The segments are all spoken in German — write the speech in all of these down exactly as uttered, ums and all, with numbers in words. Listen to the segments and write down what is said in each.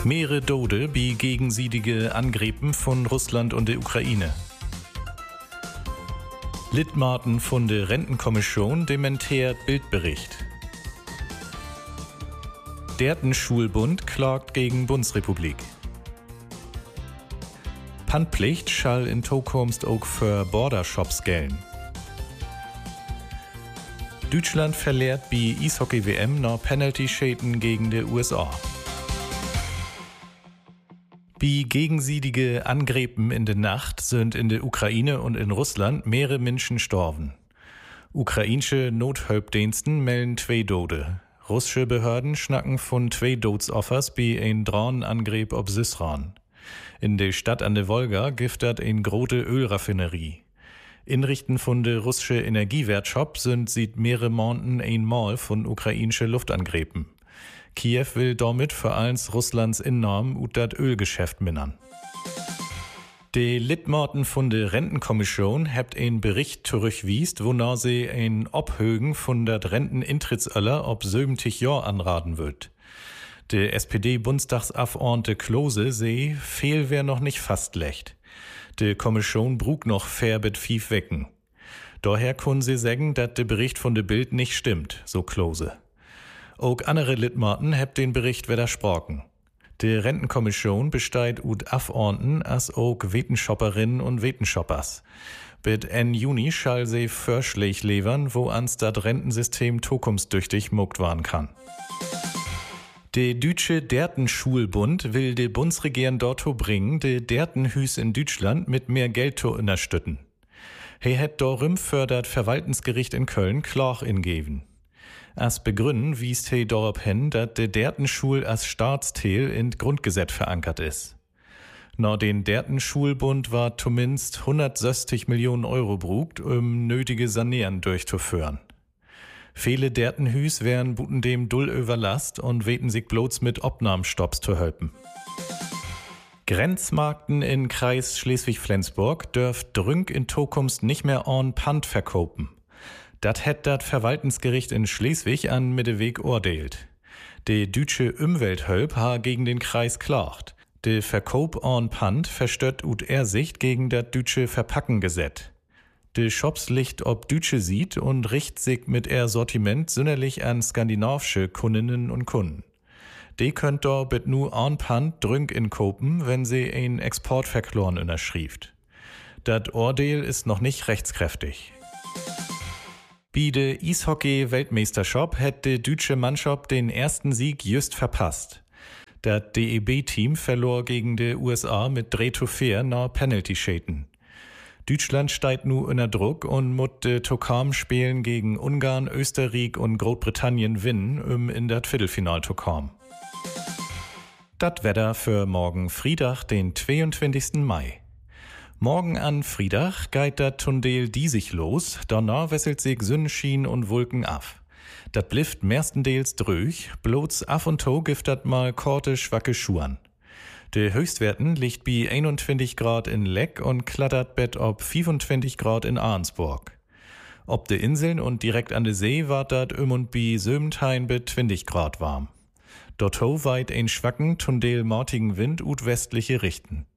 Mehrere Tode bei gegenseitigen Angriffen von Russland und der Ukraine. Litmaten von der Rentenkommission dementiert Bildbericht. Derten-Schulbund klagt gegen Bundesrepublik. Pfandpflicht schall in Zukunft auch für Bordershops gelten. Deutschland verliert bei Eishockey-W M noch Penalty-Schäden gegen die U S A. Bei gegenseitigen Angriffen in der Nacht sind in der Ukraine und in Russland mehrere Menschen gestorben. Ukrainische Nothilfediensten melden zwei Tote. Russische Behörden schnacken von zwei Todesoffers bei einem Drohnenangriff auf Sisran. In der Stadt an der Wolga giftet eine große Ölraffinerie. Inrichten von der russischen Energiewertshop sind seit mehrere Monaten einmal von ukrainischen Luftangriffen. Kiew will damit vor allem Russlands Innorm und das Ölgeschäft mindern. Die Litmaten von der Rentenkommission habt einen Bericht zurückwiest, wonach sie ein Obhögen von der Rentenintrittsöller ob siebzig Jahr anraten wird. Der S P D-Bundestagsabgeordnete Klose sehe, fehl wär noch nicht fastlecht. Die Kommission brug noch fair bet fief wecken. Daher können sie sagen, dass der Bericht von der Bild nicht stimmt, so Klose. Auch andere Litmaten habt den Bericht widersprochen. Die Rentenkommission besteht ut Abgeordneten as auch Wetenschopperinnen und Wetenschoppers. Bis Ende Juni schall sie Vorschläge levern, wo ans das Rentensystem zukunftstüchtig muckt werden kann. Der Deutsche Derten-Schulbund will die Bundesregierung dorthin bringen, die Dertenhüs in Deutschland mit mehr Geld zu unterstützen. He hat darum für das Verwaltungsgericht in Köln Klage ingeben. Als Begründen wies he darauf hin, dass die Derten-Schul als Staatsteil in Grundgesetz verankert ist. Nach den Derten-Schulbund war zumindest hundertsechzig Millionen Euro brugt, um nötige Sanieren durchzuführen. Viele Dertenhüs wären buten dem dull überlast und weten sich bloß mit Obnahmstopps zu helfen. Grenzmarkten in Kreis Schleswig-Flensburg dürft Drünk in Zukunft nicht mehr on Pant verkaufen. Dat hätt dat Verwaltungsgericht in Schleswig an Mitteweg urteilt. Die deutsche Umwelthilfe ha gegen den Kreis klagt. De Verkauf on Pant verstört ut Ersicht gegen dat deutsche Verpackengesetz. De Shops licht ob Deutsche sieht und richt sich mit er Sortiment sünderlich an skandinavische Kundinnen und Kunden. Die könnt do bet nu on Pant Drünk inkopen, wenn sie ein Exportverkloren unterschrieft. Dat Urteil ist noch nicht rechtskräftig. Bei der Eishockey-Weltmeisterschaft hat die deutsche Mannschaft den ersten Sieg just verpasst. Das D E B-Team verlor gegen die U S A mit drei zu vier nach Penalty-Schäden. Deutschland steigt nu unter Druck und muss de Tokam spielen gegen Ungarn, Österreich und Großbritannien winnen, um in das Viertelfinal zu kommen. Das Wetter für morgen Freitag, den zweiundzwanzigsten Mai. Morgen an Freitag geht dat Tundel diesig los, danach wesselt sich Sonnenschein und Wolken af. Dat blifft mehrstendeels dröch, bloß af und to gibt dat mal korte schwacke Schuhen. De Höchstwerten liegt bei einundzwanzig Grad in Leck und klattert bet ob fünfundzwanzig Grad in Arnsburg. Ob de Inseln und direkt an de See wart dat um und bi Sömtein bet zwanzig Grad warm. Dortho weit ein schwacken, tundel-mortigen Wind ut westliche Richten.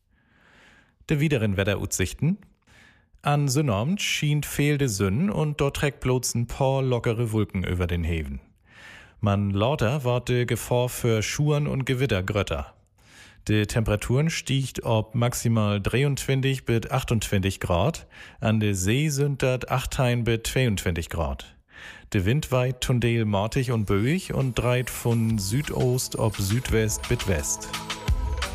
De wideren Wetteraussichten. An Sonnabend schien fehlde Sünn und dort trägt bloß ein paar lockere Wolken über den Heven. Man lauter war de Gefahr für Schuhen und Gewitter grötter. De Temperaturen stiegt ob maximal dreiundzwanzig bis achtundzwanzig Grad, an de See sind dat achtzehn bis zweiundzwanzig Grad. De Wind weit tundel mortig und böig und dreit von Südost ob Südwest bis West.